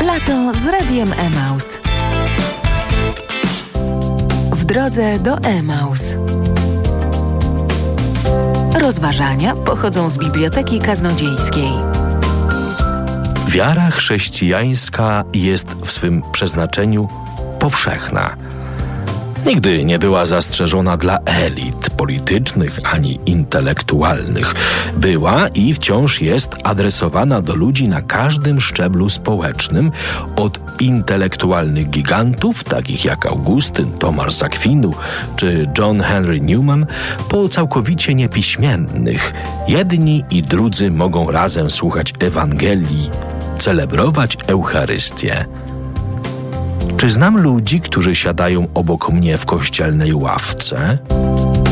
Lato z Radiem Emaus. W drodze do Emaus. Rozważania pochodzą z Biblioteki Kaznodziejskiej. Wiara chrześcijańska jest w swym przeznaczeniu powszechna. Nigdy nie była zastrzeżona dla elit politycznych ani intelektualnych. Była i wciąż jest adresowana do ludzi na każdym szczeblu społecznym, od intelektualnych gigantów, takich jak Augustyn, Tomasz z Akwinu czy John Henry Newman, po całkowicie niepiśmiennych. Jedni i drudzy mogą razem słuchać Ewangelii, celebrować Eucharystię. Czy znam ludzi, którzy siadają obok mnie w kościelnej ławce?